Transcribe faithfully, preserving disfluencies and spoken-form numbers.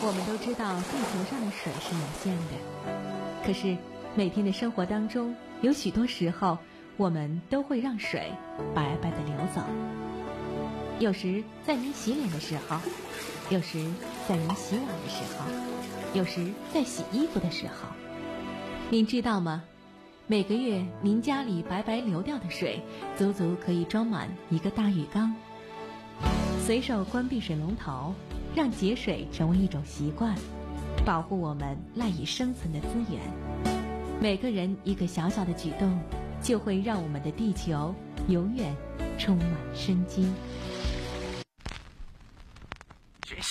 我们都知道地球上的水是有限的，可是每天的生活当中，有许多时候我们都会让水白白的流走。有时在您洗脸的时候，有时在您洗碗的时候，有时在洗衣服的时候。您知道吗？每个月您家里白白流掉的水，足足可以装满一个大浴缸。随手关闭水龙头，让节水成为一种习惯，保护我们赖以生存的资源。每个人一个小小的举动，就会让我们的地球永远充满生机。